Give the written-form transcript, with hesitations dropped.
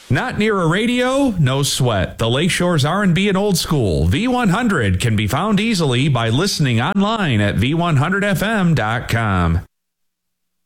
Not near a radio? No sweat. The Lakeshore's R&B and Old School, V100, can be found easily by listening online at v100fm.com.